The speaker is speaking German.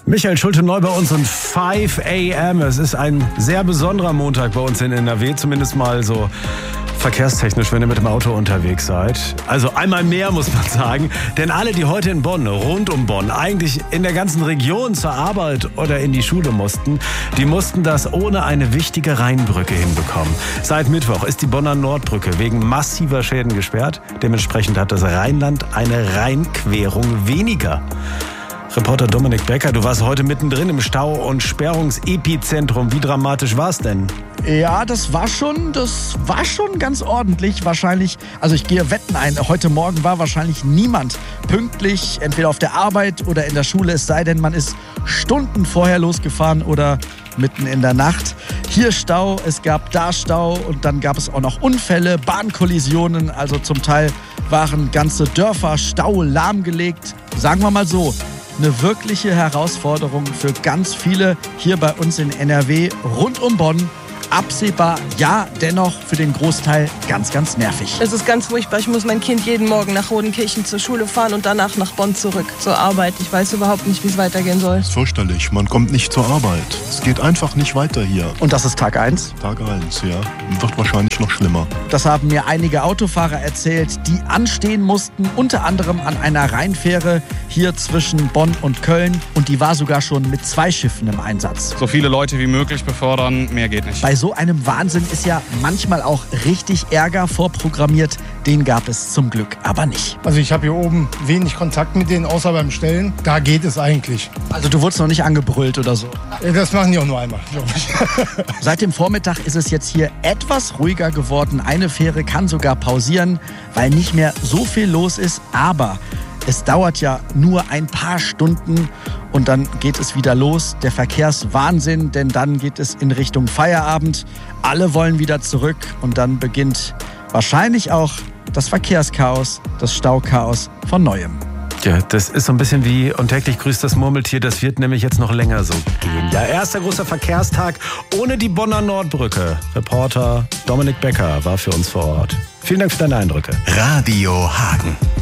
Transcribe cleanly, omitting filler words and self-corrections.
Michael Schulte-Neu bei uns und 5 a.m. Es ist ein sehr besonderer Montag bei uns in NRW, zumindest mal so verkehrstechnisch, wenn ihr mit dem Auto unterwegs seid. Also einmal mehr, muss man sagen. Denn alle, die heute in Bonn, rund um Bonn, eigentlich in der ganzen Region zur Arbeit oder in die Schule mussten, die mussten das ohne eine wichtige Rheinbrücke hinbekommen. Seit Mittwoch ist die Bonner Nordbrücke wegen massiver Schäden gesperrt. Dementsprechend hat das Rheinland eine Rheinquerung weniger. Reporter Dominik Becker, du warst heute mittendrin im Stau- und Sperrungsepizentrum. Wie dramatisch war es denn? Ja, das war schon ganz ordentlich. Wahrscheinlich, also ich gehe Wetten ein, heute Morgen war wahrscheinlich niemand pünktlich, entweder auf der Arbeit oder in der Schule, es sei denn, man ist Stunden vorher losgefahren oder mitten in der Nacht. Hier Stau, es gab da Stau und dann gab es auch noch Unfälle, Bahnkollisionen, also zum Teil waren ganze Dörfer Stau lahmgelegt. Sagen wir mal so, eine wirkliche Herausforderung für ganz viele hier bei uns in NRW rund um Bonn. Absehbar, ja, dennoch für den Großteil ganz, ganz nervig. Es ist ganz furchtbar. Ich muss mein Kind jeden Morgen nach Rodenkirchen zur Schule fahren und danach nach Bonn zurück zur Arbeit. Ich weiß überhaupt nicht, wie es weitergehen soll. Es ist fürchterlich. Man kommt nicht zur Arbeit. Es geht einfach nicht weiter hier. Und das ist Tag 1? Tag 1, ja. Wird wahrscheinlich noch schlimmer. Das haben mir einige Autofahrer erzählt, die anstehen mussten, unter anderem an einer Rheinfähre hier zwischen Bonn und Köln. Und die war sogar schon mit 2 Schiffen im Einsatz. So viele Leute wie möglich befördern, mehr geht nicht. Bei so einem Wahnsinn ist ja manchmal auch richtig Ärger vorprogrammiert. Den gab es zum Glück aber nicht. Also ich habe hier oben wenig Kontakt mit denen, außer beim Stellen. Da geht es eigentlich. Also du wurdest noch nicht angebrüllt oder so? Das machen die auch nur einmal, glaube ich. Seit dem Vormittag ist es jetzt hier etwas ruhiger geworden. Eine Fähre kann sogar pausieren, weil nicht mehr so viel los ist. Aber es dauert ja nur ein paar Stunden und dann geht es wieder los. Der Verkehrswahnsinn, denn dann geht es in Richtung Feierabend. Alle wollen wieder zurück und dann beginnt wahrscheinlich auch das Verkehrschaos, das Stauchaos von Neuem. Ja, das ist so ein bisschen wie und täglich grüßt das Murmeltier. Das wird nämlich jetzt noch länger so gehen. Ja, erster großer Verkehrstag ohne die Bonner Nordbrücke. Reporter Dominik Becker war für uns vor Ort. Vielen Dank für deine Eindrücke. Radio Hagen.